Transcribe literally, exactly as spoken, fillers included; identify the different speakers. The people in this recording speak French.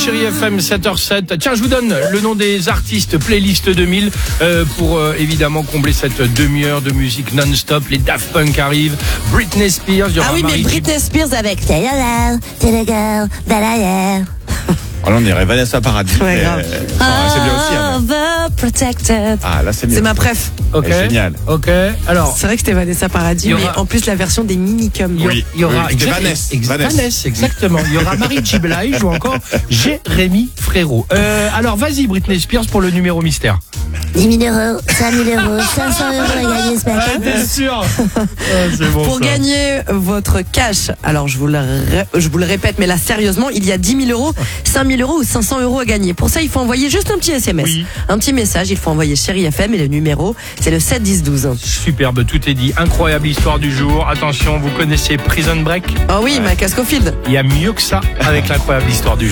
Speaker 1: Chérie F M, sept heures sept. Tiens, je vous donne le nom des artistes playlist deux mille euh, pour euh, évidemment combler cette demi-heure de musique non-stop. Les Daft Punk arrivent, Britney Spears, il y aura
Speaker 2: Ah oui,
Speaker 1: Marie
Speaker 2: mais Britney Spears avec Tell your love, tell a girl that I am.
Speaker 3: Oh là, on dirait Vanessa Paradis.
Speaker 2: Ouais,
Speaker 3: mais,
Speaker 2: grave.
Speaker 3: euh, enfin, c'est bien aussi. Hein, mais-
Speaker 2: Overprotected.
Speaker 3: Ah, là, c'est bien.
Speaker 2: C'est ma préf.
Speaker 1: Ok.
Speaker 3: Elle est géniale.
Speaker 1: Ok. Alors,
Speaker 2: C'est vrai que c'était Vanessa Paradis,
Speaker 1: Il y
Speaker 2: mais
Speaker 1: aura-
Speaker 2: en plus la version des minicums.
Speaker 1: il y aura-
Speaker 3: Oui,
Speaker 1: il y aura
Speaker 3: oui, c'était
Speaker 1: exact-
Speaker 3: Vanessa.
Speaker 1: ex-
Speaker 3: Vanessa.
Speaker 1: Vanessa, exactement. Il y aura Marie J. Blige ou encore Jérémy Frérot. Euh, alors, vas-y, Britney Spears pour le numéro mystère.
Speaker 4: dix mille euros, cinq mille euros, cinq cents euros à gagner ce matin.
Speaker 1: T'es sûr? C'est bon.
Speaker 2: Pour
Speaker 1: ça.
Speaker 2: gagner votre cash, alors je vous, le ré- je vous le répète, mais là sérieusement, il y a dix mille euros, cinq mille euros ou cinq cents euros à gagner. Pour ça, il faut envoyer juste un petit S M S.
Speaker 1: Oui.
Speaker 2: Un petit message, il faut envoyer Chérie F M et le numéro, c'est le sept dix douze.
Speaker 1: Superbe, tout est dit. Incroyable histoire du jour. Attention, vous connaissez Prison Break?
Speaker 2: Oh oui, Mike Scofield.
Speaker 1: Il y a mieux que ça avec l'incroyable histoire du jour.